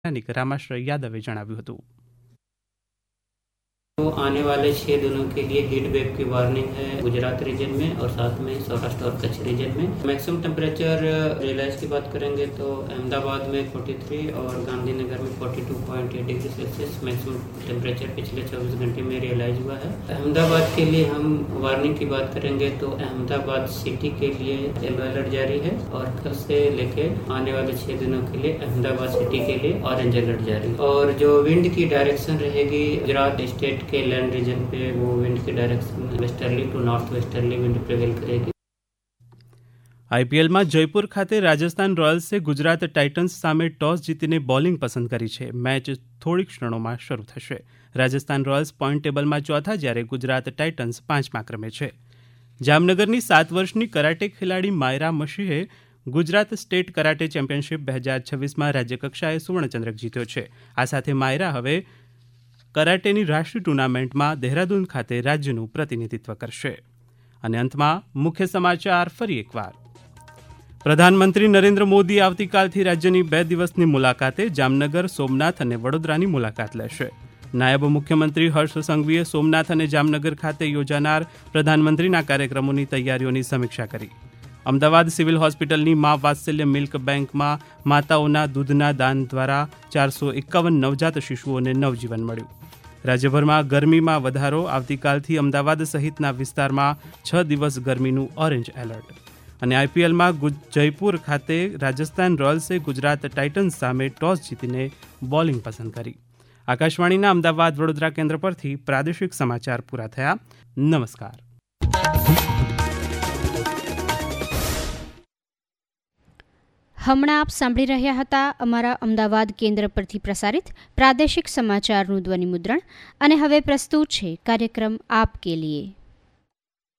રામાશ્રય યાદવે જણાવ્યું હતું। तो आने वाले 6 दिनों के लिए हीट वेव की वार्निंग है गुजरात रीजन में और साथ में सौराष्ट्र और कच्छ रीजन में। मैक्सिमम टेम्परेचर रियलाइज की बात करेंगे तो अहमदाबाद में 43 और गांधीनगर में 42.8 डिग्री सेल्सियस मैक्सिमम टेम्परेचर पिछले 24 घंटे में रियलाइज हुआ है। अहमदाबाद के लिए हम वार्निंग की बात करेंगे तो अहमदाबाद सिटी के लिए येलो अलर्ट जारी है और कल से लेके आने वाले 6 दिनों के लिए अहमदाबाद सिटी के लिए ऑरेंज अलर्ट जारी। और जो विंड की डायरेक्शन रहेगी गुजरात स्टेट के लैंड रीजन पे वो विंड की direction westerly to north westerly wind prevail करेगी। આઈપીએલમાં જયપુર ખાતે રાજસ્થાન રોયલ્સે ગુજરાત ટાઇટન્સ સામે ટોસ જીતીને બોલિંગ પસંદ કરી છે। મેચ થોડી ક્ષણોમાં શરૂ થશે। રાજસ્થાન રોયલ્સ પોઈન્ટ ટેબલમાં ચોથા જ્યારે ગુજરાત ટાઇટન્સ 5મા ક્રમે છે। જામનગરની 7 વર્ષની કરાટે ખેલાડી માયરા મશીહે ગુજરાત સ્ટેટ કરાટે ચેમ્પિયનશિપ 2026માં રાજ્યકક્ષાએ સુવર્ણચંદ્રક જીત્યો છે। આ સાથે માયરા હવે કરાટેની રાષ્ટ્રીય ટુર્નામેન્ટમાં દહેરાદૂન ખાતે રાજ્યનું પ્રતિનિધિત્વ કરશે। અને અંતમાં મુખ્ય સમાચાર ફરી એકવાર। પ્રધાનમંત્રી નરેન્દ્ર મોદી આવતીકાલથી રાજ્યની 2 દિવસની મુલાકાતે જામનગર, સોમનાથ અને વડોદરાની મુલાકાત લેશે। નાયબ મુખ્યમંત્રી હર્ષ સંઘવીએ સોમનાથ અને જામનગર ખાતે યોજાનાર પ્રધાનમંત્રીના કાર્યક્રમોની તૈયારીઓની સમીક્ષા કરી। અમદાવાદ સિવિલ હોસ્પિટલની મા વાત્સલ્ય મિલ્ક બેંકમાં માતાઓના દૂધના દાન દ્વારા 451 નવજાત શિશુઓને નવજીવન મળ્યું। રાજ્યભરમાં ગરમીમાં વધારો, આવતીકાલથી અમદાવાદ સહિતના વિસ્તારમાં 6 દિવસ ગરમીનું ઓરેન્જ એલર્ટ। અને આઈપીએલમાં જયપુર ખાતે રાજસ્થાન રોયલ્સે ગુજરાત ટાઇટન્સ સામે ટોસ જીતીને બોલિંગ પસંદ કરી। આકાશવાણીના અમદાવાદ વડોદરા કેન્દ્ર પરથી પ્રાદેશિક સમાચાર પૂરા થયા। નમસ્કાર। હમણાં આપ સાંભળી રહ્યા હતા અમારા અમદાવાદ કેન્દ્ર પરથી પ્રસારિત પ્રાદેશિક સમાચારનું ધ્વનિ મુદ્રણ। અને હવે પ્રસ્તુત છે કાર્યક્રમ આપ કે લીએ।